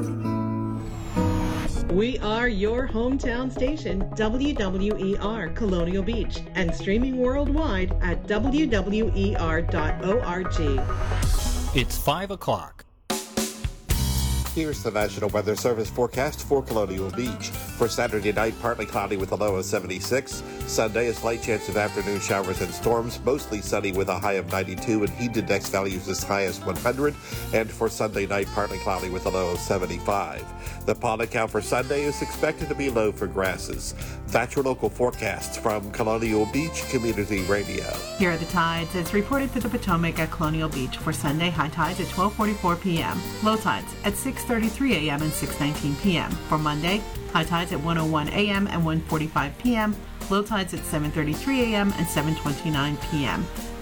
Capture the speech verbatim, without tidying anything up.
We are your hometown station, W W E R Colonial Beach, and streaming worldwide at w w e r dot org. It's five o'clock. Here's the National Weather Service forecast for Colonial Beach. For Saturday night, partly cloudy with a low of seventy-six. Sunday, a slight chance of afternoon showers and storms, mostly sunny with a high of ninety-two and heat index values as high as one hundred. And for Sunday night, partly cloudy with a low of seventy-five. The pollen count for Sunday is expected to be low for grasses. That's your local forecast from Colonial Beach Community Radio. Here are the tides as reported for the Potomac at Colonial Beach. For Sunday, high tides at twelve forty-four p.m. Low tides at six thirty-three a.m. and six nineteen p.m. For Monday, high tides at one oh one a.m. and one forty-five p.m. Low tides at seven thirty-three a.m. and seven twenty-nine p.m.